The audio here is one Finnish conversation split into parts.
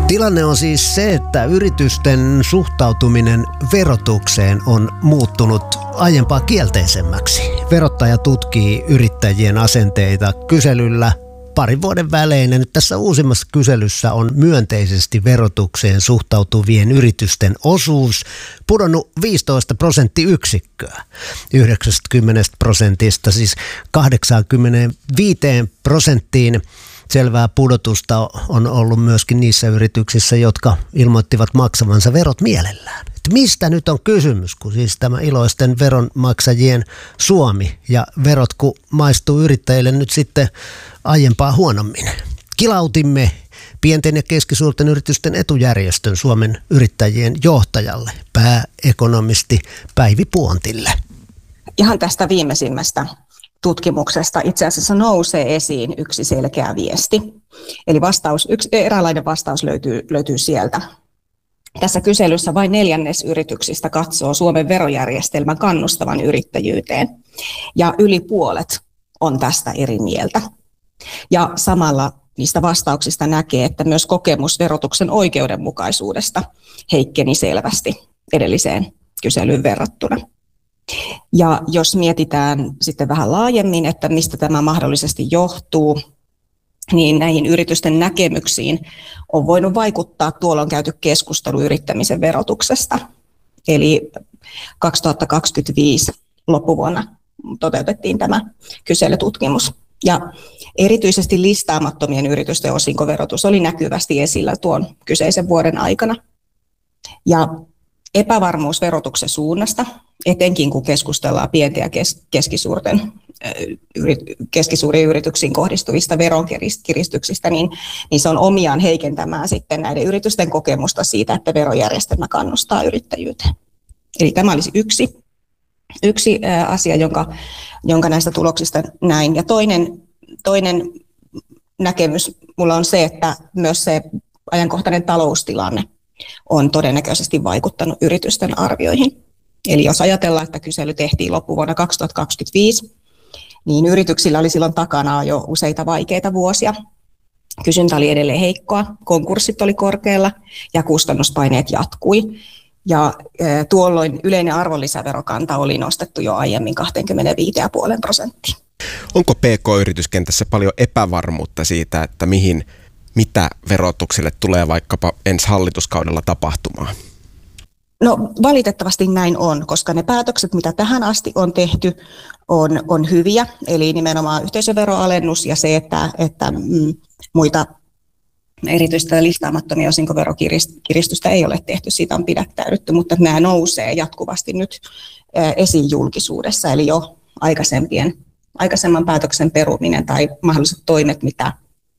Tilanne on siis se, että yritysten suhtautuminen verotukseen on muuttunut aiempaa kielteisemmäksi. Verottaja tutkii yrittäjien asenteita kyselyllä parin vuoden välein. Ja nyt tässä uusimmassa kyselyssä on myönteisesti verotukseen suhtautuvien yritysten osuus pudonnut 15%. 90% siis 85%. Selvää pudotusta on ollut myöskin niissä yrityksissä, jotka ilmoittivat maksavansa verot mielellään. Että mistä nyt on kysymys, kun siis tämä iloisten veronmaksajien Suomi ja verot kun maistuu yrittäjille nyt sitten aiempaa huonommin. Kilautimme pienten ja keskisuurten yritysten etujärjestön Suomen yrittäjien johtajalle, pääekonomisti Päivi Puontille. Ihan tästä viimeisimmästä tutkimuksesta itse asiassa nousee esiin yksi selkeä viesti. Eli eräänlainen vastaus löytyy sieltä. Tässä kyselyssä vain 1/4 yrityksistä katsoo Suomen verojärjestelmän kannustavan yrittäjyyteen. Ja yli puolet on tästä eri mieltä. Ja samalla niistä vastauksista näkee, että myös kokemus verotuksen oikeudenmukaisuudesta heikkeni selvästi edelliseen kyselyyn verrattuna. Ja jos mietitään sitten vähän laajemmin, että mistä tämä mahdollisesti johtuu, niin näihin yritysten näkemyksiin on voinut vaikuttaa tuolloin käyty keskustelu yrittämisen verotuksesta. Eli 2025 loppuvuonna toteutettiin tämä kyselytutkimus. Ja erityisesti listaamattomien yritysten osinkoverotus oli näkyvästi esillä tuon kyseisen vuoden aikana. Ja epävarmuus verotuksen suunnasta, etenkin kun keskustellaan pienten ja keskisuuriin yrityksiin kohdistuvista veronkiristyksistä, niin se on omiaan heikentämään sitten näiden yritysten kokemusta siitä, että verojärjestelmä kannustaa yrittäjyyteen. Eli tämä olisi yksi asia, jonka näistä tuloksista näin. Ja toinen näkemys mulla on se, että myös se ajankohtainen taloustilanne on todennäköisesti vaikuttanut yritysten arvioihin. Eli jos ajatellaan, että kysely tehtiin loppuvuonna 2025, niin yrityksillä oli silloin takana jo useita vaikeita vuosia. Kysyntä oli edelleen heikkoa, konkurssit oli korkealla ja kustannuspaineet jatkui. Ja tuolloin yleinen arvonlisäverokanta oli nostettu jo aiemmin 25,5%. Onko PK-yrityskentässä paljon epävarmuutta siitä, että mitä verotukselle tulee vaikkapa ensi hallituskaudella tapahtumaan? No valitettavasti näin on, koska ne päätökset, mitä tähän asti on tehty, on hyviä. Eli nimenomaan yhteisöveroalennus ja se, että muita erityistä listaamattomia osinkoverokiristystä ei ole tehty, siitä on pidättäydytty, mutta nämä nousee jatkuvasti nyt esiin julkisuudessa. Eli jo aikaisemman päätöksen peruminen tai mahdolliset toimet, mitä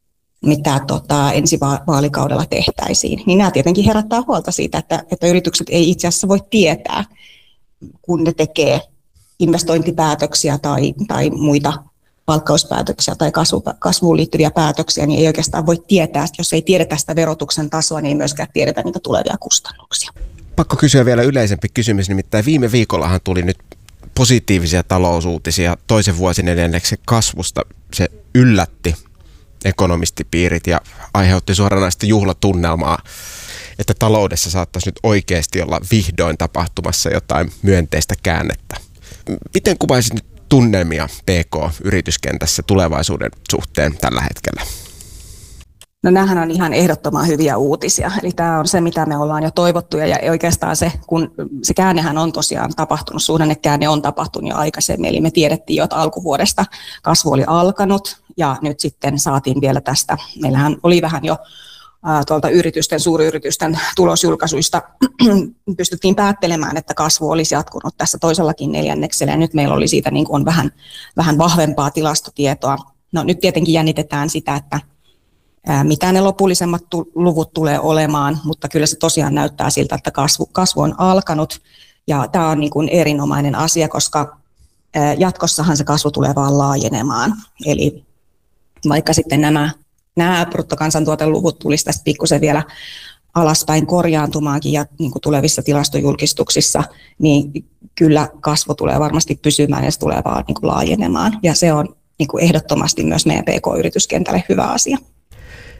ensi vaalikaudella tehtäisiin, niin nämä tietenkin herättää huolta siitä, että yritykset ei itse asiassa voi tietää, kun ne tekee investointipäätöksiä tai muita palkkauspäätöksiä tai kasvuun liittyviä päätöksiä, niin ei oikeastaan voi tietää, että jos ei tiedetä sitä verotuksen tasoa, niin ei myöskään tiedetä niitä tulevia kustannuksia. Pakko kysyä vielä yleisempi kysymys, nimittäin viime viikollahan tuli nyt positiivisia talousuutisia toisen vuosineljänneksen kasvusta. Se yllätti ekonomistipiirit ja aiheutti suoranaista juhlatunnelmaa, että taloudessa saattaisi nyt oikeasti olla vihdoin tapahtumassa jotain myönteistä käännettä. Miten kuvaisit nyt tunnelmia PK-yrityskentässä tulevaisuuden suhteen tällä hetkellä? No nämähän on ihan ehdottoman hyviä uutisia. Eli tämä on se, mitä me ollaan jo toivottu. Ja oikeastaan kun se käännehän on tosiaan tapahtunut, suhdannekäänne on tapahtunut jo aikaisemmin. Eli me tiedettiin jo, että alkuvuodesta kasvu oli alkanut ja nyt sitten saatiin vielä tästä. Meillähän oli vähän jo tuolta suuryritysten tulosjulkaisuista pystyttiin päättelemään, että kasvu olisi jatkunut tässä toisellakin neljänneksellä. Ja nyt meillä oli siitä niin kuin vähän vahvempaa tilastotietoa. No nyt tietenkin jännitetään sitä, että mitä ne lopullisemmat luvut tulee olemaan, mutta kyllä se tosiaan näyttää siltä, että kasvu on alkanut. Ja tämä on niin kuin erinomainen asia, koska jatkossahan se kasvu tulee vaan laajenemaan. Eli vaikka sitten nämä bruttokansantuoteluvut tulisi tästä pikkusen vielä alaspäin korjaantumaankin ja niin kuin tulevissa tilastojulkistuksissa, niin kyllä kasvu tulee varmasti pysymään ja se tulee vaan niin kuin laajenemaan. Ja se on niin kuin ehdottomasti myös meidän PK-yrityskentälle hyvä asia.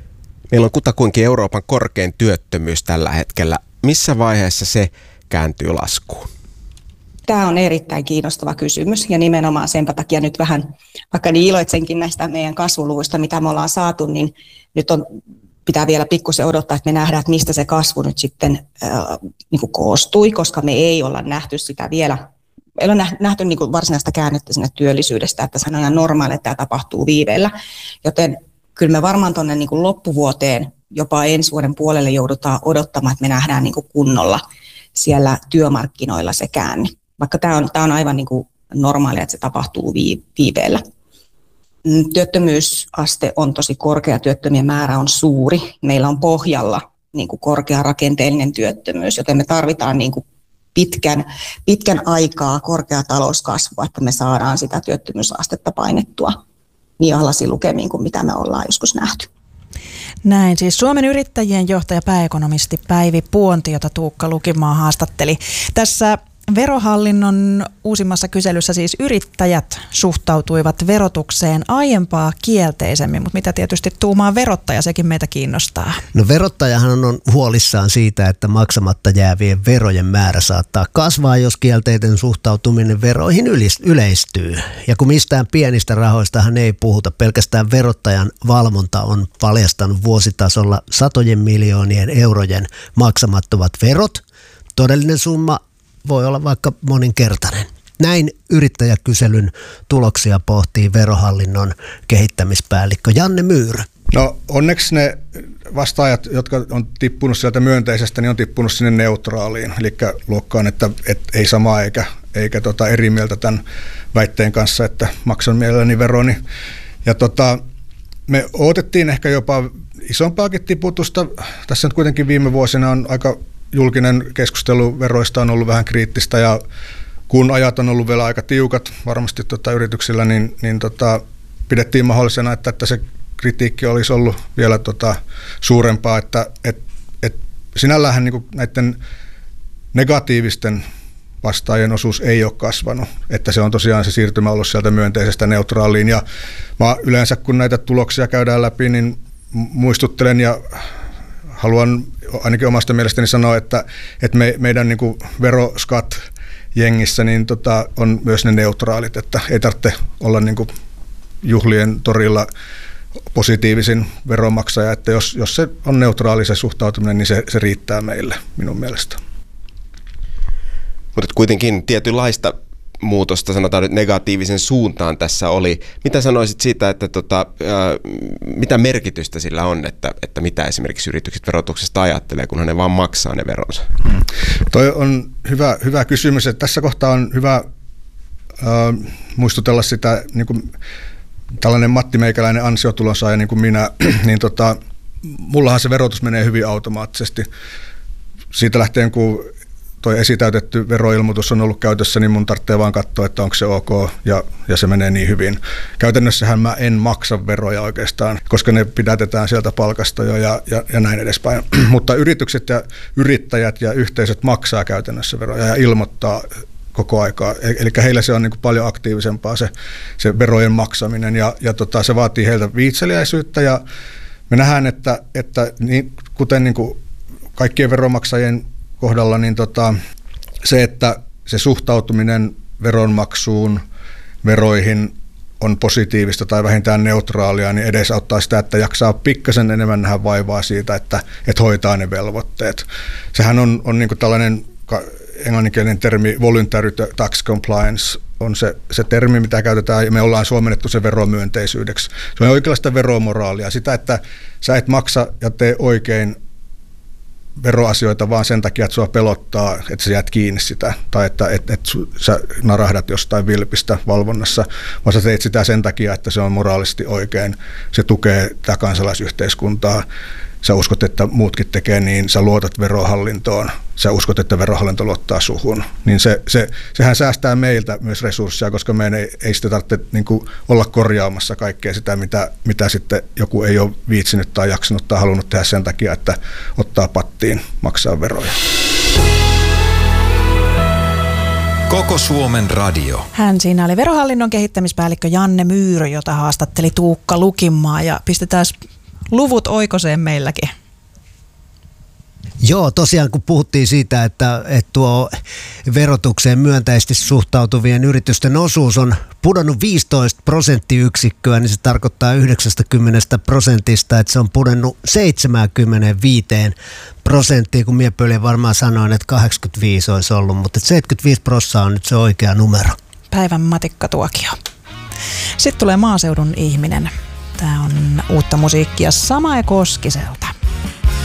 Meillä on kutakuinkin Euroopan korkein työttömyys tällä hetkellä. Missä vaiheessa se kääntyy laskuun? Tämä on erittäin kiinnostava kysymys ja nimenomaan sen takia nyt vähän, vaikka niin iloitsenkin näistä meidän kasvuluvuista, mitä me ollaan saatu, niin nyt pitää vielä pikkusen odottaa, että me nähdään, että mistä se kasvu nyt sitten niin kuin koostui, koska me ei olla nähty sitä vielä. Ei ole nähty niin kuin varsinaista käännettä sinne työllisyydestä, että se on ihan normaali, että tämä tapahtuu viiveellä, joten kyllä me varmaan tuonne niin kuin loppuvuoteen, jopa ensi vuoden puolelle joudutaan odottamaan, että me nähdään niin kuin kunnolla siellä työmarkkinoilla se käänne. Vaikka tämä on aivan niin kuin normaalia, että se tapahtuu viiveellä. Työttömyysaste on tosi korkea, työttömien määrä on suuri. Meillä on pohjalla niin kuin korkea rakenteellinen työttömyys, joten me tarvitaan niin kuin pitkän aikaa korkea talouskasvua, että me saadaan sitä työttömyysastetta painettua niin alhaisiin lukemiin kuin mitä me ollaan joskus nähty. Näin siis Suomen Yrittäjien johtaja pääekonomisti Päivi Puonti, jota Tuukka Lukimaa haastatteli. Tässä Verohallinnon uusimmassa kyselyssä siis yrittäjät suhtautuivat verotukseen aiempaa kielteisemmin, mutta mitä tietysti tuumaa verottaja, sekin meitä kiinnostaa. No verottajahan on huolissaan siitä, että maksamatta jäävien verojen määrä saattaa kasvaa, jos kielteinen suhtautuminen veroihin yleistyy. Ja kun mistään pienistä rahoistahan ei puhuta, pelkästään verottajan valvonta on paljastanut vuositasolla satojen miljoonien eurojen maksamattomat verot. Todellinen summa voi olla vaikka moninkertainen. Näin yrittäjäkyselyn tuloksia pohtii Verohallinnon kehittämispäällikkö Janne Myyrä. No onneksi ne vastaajat, jotka on tippunut sieltä myönteisestä, niin on tippunut sinne neutraaliin. Eli luokkaan, että ei samaa eikä eri mieltä tämän väitteen kanssa, että maksan mielelläni veroni. Ja me odotettiin ehkä jopa isompaakin tiputusta. Tässä nyt kuitenkin viime vuosina on aika julkinen keskustelu veroista on ollut vähän kriittistä ja kun ajat on ollut vielä aika tiukat varmasti yrityksillä, niin pidettiin mahdollisena, että se kritiikki olisi ollut vielä suurempaa, että sinällähän niin näiden negatiivisten vastaajien osuus ei ole kasvanut, että se on tosiaan se siirtymä ollut sieltä myönteisestä neutraaliin ja mä yleensä kun näitä tuloksia käydään läpi, niin muistuttelen ja haluan ainakin omasta mielestäni sanoa, että meidän niin kuin veroskat-jengissä niin on myös ne neutraalit, että ei tarvitse olla niin kuin juhlien torilla positiivisin veronmaksaja, että jos se on neutraali se suhtautuminen, niin se riittää meille minun mielestä. Mutta kuitenkin tietynlaista muutosta, sanotaan nyt negatiivisen suuntaan tässä oli. Mitä sanoisit siitä, että mitä merkitystä sillä on, että mitä esimerkiksi yritykset verotuksesta ajattelee, kunhan ne vaan maksaa ne veronsa? Toi on hyvä kysymys. Että tässä kohtaa on hyvä muistutella sitä, niin kuin tällainen Matti Meikäläinen ansiotulonsaaja niin kuin minä, niin mullahan se verotus menee hyvin automaattisesti. Siitä lähtien, kun toi esitäytetty veroilmoitus on ollut käytössä, niin mun tarvitsee vaan katsoa, että onko se ok ja se menee niin hyvin. Käytännössähän mä en maksa veroja oikeastaan, koska ne pidätetään sieltä palkasta jo ja näin edespäin. Mutta yritykset ja yrittäjät ja yhteisöt maksaa käytännössä veroja ja ilmoittaa koko aikaa. Eli heillä se on niin kuin paljon aktiivisempaa se verojen maksaminen ja se vaatii heiltä viitseliäisyyttä ja me nähdään, että niin, kuten niin kuin kaikkien veronmaksajien kohdalla, niin se, että se suhtautuminen veronmaksuun, veroihin on positiivista tai vähintään neutraalia, niin edesauttaa sitä, että jaksaa pikkasen enemmän nähdä vaivaa siitä, että hoitaa ne velvoitteet. Sehän on niin kuin tällainen englanninkielinen termi voluntary tax compliance on se termi, mitä käytetään, ja me ollaan suomennettu se veromyönteisyydeksi. Se on oikeanlaista veromoraalia, sitä, että sä et maksa ja tee oikein veroasioita vaan sen takia, että sua pelottaa, että sä jäät kiinni sitä, tai että sä narahdat jostain vilpistä valvonnassa, vaan sä teet sitä sen takia, että se on moraalisesti oikein, se tukee tätä kansalaisyhteiskuntaa, sä uskot, että muutkin tekee niin, sä luotat verohallintoon, sä uskot, että verohallinto luottaa suhun, niin sehän säästää meiltä myös resursseja, koska meidän ei sitä tarvitse niin kuin olla korjaamassa kaikkea sitä, mitä sitten joku ei ole viitsinyt tai jaksanut tai halunnut tehdä sen takia, että ottaa pattiin maksaa veroja. Koko Suomen radio. Hän siinä oli Verohallinnon kehittämispäällikkö Janne Myyrä, jota haastatteli Tuukka Lukimaa ja pistetään luvut oikoseen meilläkin. Joo, tosiaan kun puhuttiin siitä, että tuo verotukseen myönteisesti suhtautuvien yritysten osuus on pudonnut 15 prosenttiyksikköä, niin se tarkoittaa 90%, että se on pudonnut 75%, kun mie pöliä varmaan sanoin, että 85 olisi ollut, mutta 75% on nyt se oikea numero. Päivän matikkatuokio. Sitten tulee maaseudun ihminen. Tämä on uutta musiikkia Samae Koskiselta.